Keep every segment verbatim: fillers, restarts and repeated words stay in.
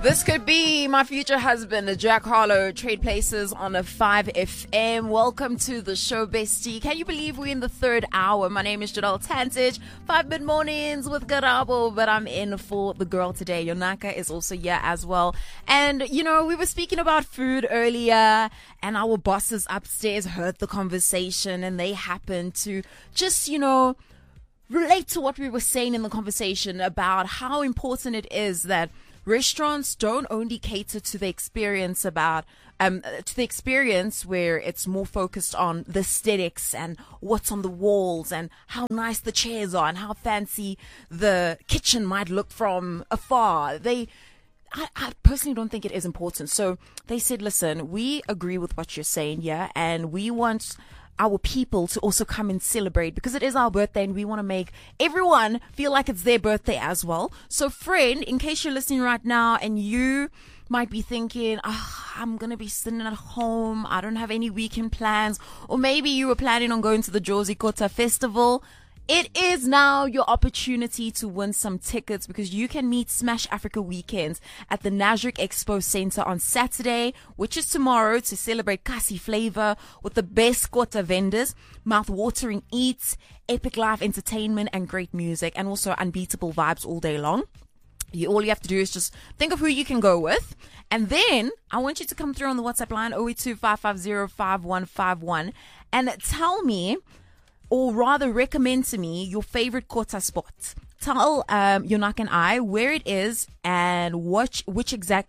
This could be my future husband, Jack Harlow, Trade Places on a five F M. Welcome to the show, bestie. Can you believe we're in the third hour? My name is Jadal Tantich. Five mid-mornings with Garabo, but I'm in for the girl today. Yonaka is also here as well. And, you know, we were speaking about food earlier, and our bosses upstairs heard the conversation, and they happened to just, you know, relate to what we were saying in the conversation about how important it is that restaurants don't only cater to the experience about um to the experience where it's more focused on the aesthetics and what's on the walls and how nice the chairs are and how fancy the kitchen might look from afar. They I, I personally don't think it is important. So they said, listen, we agree with what you're saying here, and we want our people to also come and celebrate because it is our birthday and we want to make everyone feel like it's their birthday as well. So friend, in case you're listening right now and you might be thinking, oh, I'm going to be sitting at home, I don't have any weekend plans, or maybe you were planning on going to the Jozi Kota Festival, it is now your opportunity to win some tickets because you can meet Smash Africa Weekends at the Nasrec Expo Center on Saturday, which is tomorrow, to celebrate Kasi flavor with the best Kota vendors, mouth-watering eats, epic live entertainment, and great music, and also unbeatable vibes all day long. You, all you have to do is just think of who you can go with. And then I want you to come through on the WhatsApp line zero eight two, five five zero, five one five one and tell me, or rather recommend to me, your favorite Kota spot. Tell um, Yonak and I where it is and which, which exact...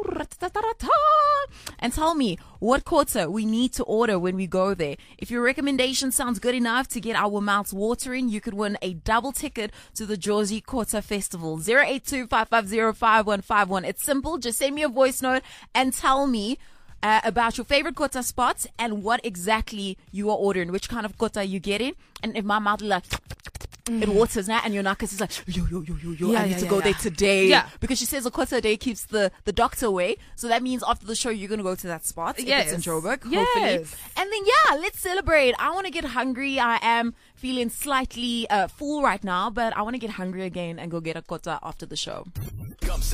And tell me what Kota we need to order when we go there. If your recommendation sounds good enough to get our mouths watering, you could win a double ticket to the Jozi Kota Festival. zero eight two, five five zero, five one five one. It's simple. Just send me a voice note and tell me Uh, about your favorite Kota spots and what exactly you are ordering, which kind of Kota you getting. And if my mouth like mm. it waters now, and your knuckles is like yo yo yo yo yo, yeah, I need yeah, to yeah, go yeah. there today. Yeah, because she says a Kota a day keeps the the doctor away. So that means after the show you're gonna go to that spot. Yes, if it's in Joburg, yes. hopefully. And then yeah, let's celebrate. I want to get hungry. I am feeling slightly uh, full right now, but I want to get hungry again and go get a Kota after the show.